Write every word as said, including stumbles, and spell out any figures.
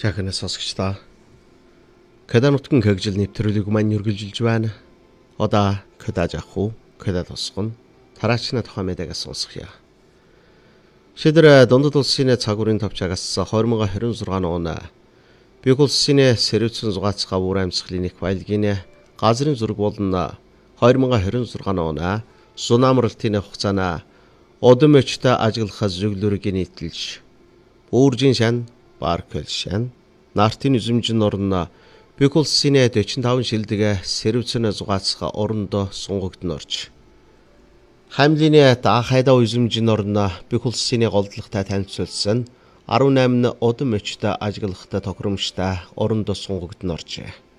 Жаханаас сонсогчдоо Кэда нутгийн хэгжил нэвтрүүлэг маань үргэлжилж байна. Одоо Кэда жахуу, Кэда тосгон тараачны тухай мэдээгээ сонсгоё. Шийдэр дундад улсын цагуурын товчаагаас двадцать двадцать шесть оны Бийг улсын сэрүүцэн зугаацгаа үр амьсгалын их баялагын газрын зураг болон двадцать двадцать шесть оны Сунамралтын хугацаана одон мөчтэй ажиглах зөвлөрийг нийтэлж Өөржин шан Баркөл шан Нартын үзэмжин орно Бийг улсын forty-five шилдэг сэрүүцэн зугаацгаа орондоо сунгагдсан орж Хамлины даахайда үзэмжин орно Бийг улсын голдлоготой танилцуулсан eighteen одон мөчтэй ажиглахтай тохиромжтой орондоо сунгагдсан орж